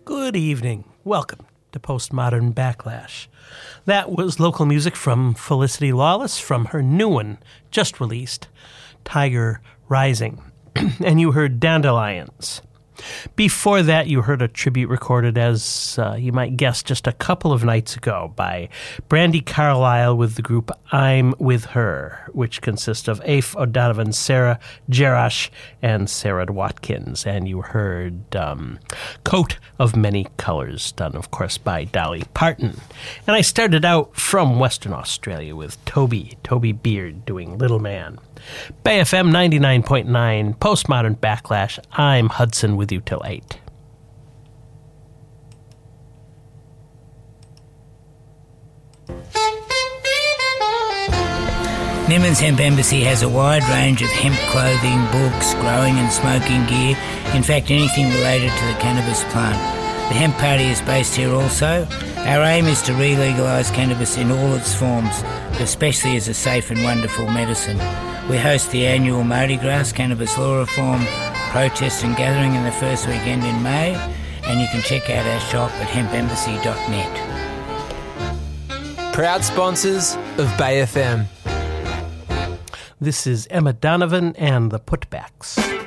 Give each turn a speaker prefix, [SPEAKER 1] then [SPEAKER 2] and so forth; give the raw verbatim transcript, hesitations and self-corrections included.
[SPEAKER 1] Good evening. Welcome to Postmodern Backlash. That was local music from Felicity Lawless from her new one, just released, Tiger Rising. And you heard Dandelions. Before that, you heard a tribute recorded, as uh, you might guess, just a couple of nights ago by Brandi Carlile with the group I'm With Her, which consists of Aoife O'Donovan, Sarah Jerash, and Sarah Watkins. And you heard um, Coat of Many Colors, done, of course, by Dolly Parton. And I started out from Western Australia with Toby, Toby Beard, doing Little Man. Bay F M ninety-nine point nine, Postmodern Backlash. I'm Hudson with you till eight.
[SPEAKER 2] Nimbin's Hemp Embassy has a wide range of hemp clothing, books, growing and smoking gear, in fact anything related to the cannabis plant. The Hemp Party is based here also. Our aim is to re-legalise cannabis in all its forms, especially as a safe and wonderful medicine. We host the annual Mardi Gras Cannabis Law Reform protest and gathering in the first weekend in May, and you can check out our shop at hemp embassy dot net.
[SPEAKER 3] Proud sponsors of Bay F M.
[SPEAKER 1] This is Emma Donovan and the Putbacks.